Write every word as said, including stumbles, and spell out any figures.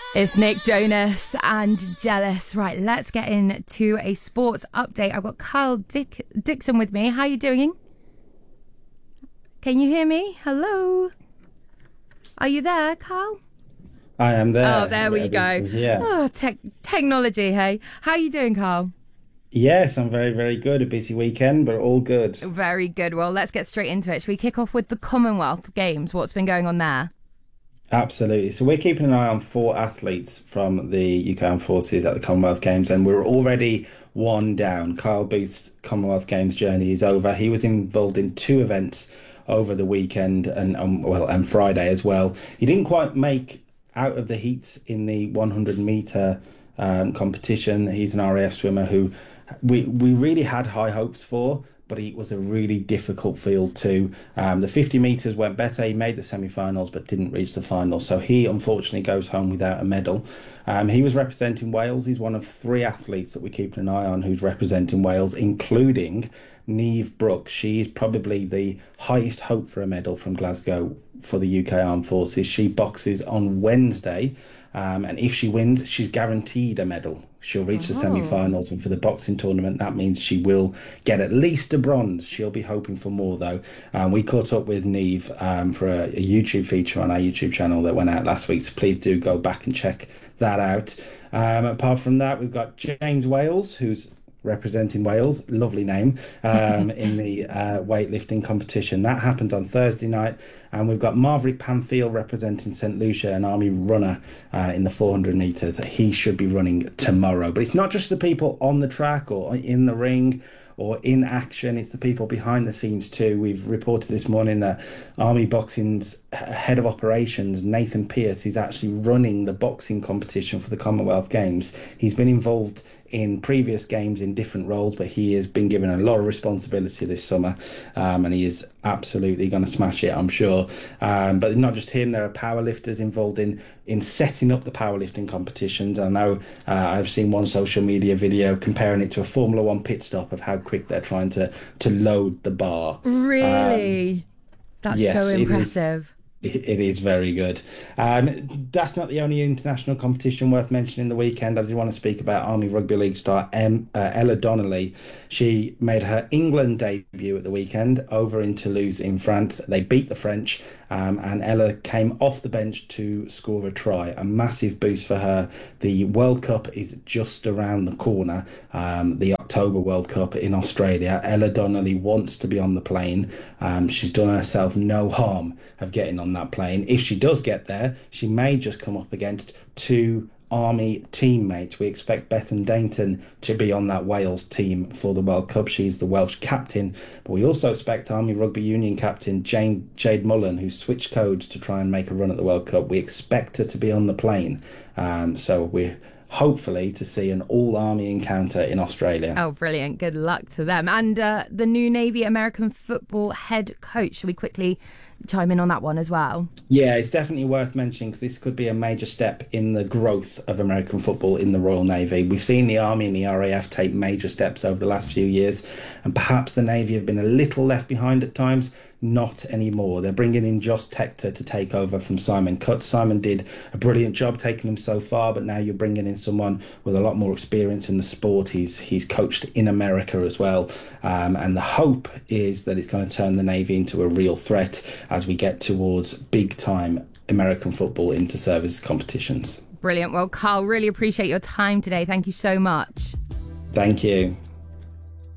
It's Nick Jonas and Jealous. Right, let's get into a sports update. I've got Kyle Dick- Dixon with me. How are you doing? Can you hear me? Hello? Are you there, Kyle? I am there. Oh, there we go. Yeah. Oh, tech technology, hey. How are you doing, Kyle? Yes, I'm very, very good. A busy weekend, but all good. Very good. Well, let's get straight into it. Should we kick off with the Commonwealth Games? What's been going on there? Absolutely. So we're keeping an eye on four athletes from the U K Armed Forces at the Commonwealth Games, and we're already one down. Kyle Booth's Commonwealth Games journey is over. He was involved in two events over the weekend and um, well, and Friday as well. He didn't quite make out of the heats in the one hundred meter um, competition. He's an R A F swimmer who we we really had high hopes for, but it was a really difficult field too. Um, the fifty metres went better. He made the semi-finals, but didn't reach the final. So he unfortunately goes home without a medal. Um, he was representing Wales. He's one of three athletes that we're keeping an eye on who's representing Wales, including Niamh Brooks. She is probably the highest hope for a medal from Glasgow for the U K Armed Forces. She boxes on Wednesday. Um, and if she wins, she's guaranteed a medal. She'll reach the Oh. semi-finals, and for the boxing tournament, that means she will get at least a bronze. She'll be hoping for more, though. Um, we caught up with Niamh um, for a, a YouTube feature on our YouTube channel that went out last week, so please do go back and check that out. Um, apart from that, we've got James Wales, who's representing Wales, lovely name, um, in the uh, weightlifting competition. That happened on Thursday night. And we've got Maverick Panfield representing Saint Lucia, an army runner uh, in the four hundred metres. He should be running tomorrow. But it's not just the people on the track or in the ring or in action, it's the people behind the scenes too. We've reported this morning that Army Boxing's head of operations, Nathan Pierce, is actually running the boxing competition for the Commonwealth Games. He's been involved in previous games in different roles, but he has been given a lot of responsibility this summer, um, and he is absolutely going to smash it, I'm sure. Um, but not just him, there are powerlifters involved in in setting up the powerlifting competitions. I know uh, I've seen one social media video comparing it to a Formula One pit stop of how quick they're trying to to load the bar. Really? Um, That's yes, so it is. impressive. It is very good. Um, that's not the only international competition worth mentioning the weekend. I do want to speak about Army Rugby League star M, uh, Ella Donnelly. She made her England debut at the weekend over in Toulouse in France. They beat the French, um, and Ella came off the bench to score a try. A massive boost for her. The World Cup is just around the corner. Um, the October World Cup in Australia. Ella Donnelly wants to be on the plane. Um, she's done herself no harm of getting on that plane. If she does get there, she may just come up against two Army teammates. We expect Bethan Dainton to be on that Wales team for the World Cup. She's the Welsh captain, but we also expect Army Rugby Union captain Jane, Jade Mullen, who switched codes to try and make a run at the World Cup. We expect her to be on the plane. Um, so we're hopefully to see an all-army encounter in Australia. Oh, brilliant. Good luck to them. And uh, the new Navy American football head coach, should we quickly chime in on that one as well? Yeah, it's definitely worth mentioning because this could be a major step in the growth of American football in the Royal Navy. We've seen the Army and the R A F take major steps over the last few years, and perhaps the Navy have been a little left behind at times. Not anymore. They're bringing in Josh Tector to take over from Simon Cutts. Simon did a brilliant job taking them so far, but now you're bringing in someone with a lot more experience in the sport. He's he's coached in America as well, um, and the hope is that it's going to turn the Navy into a real threat as we get towards big-time American football inter-service competitions. Brilliant. Well, Carl, really appreciate your time today. Thank you so much. Thank you.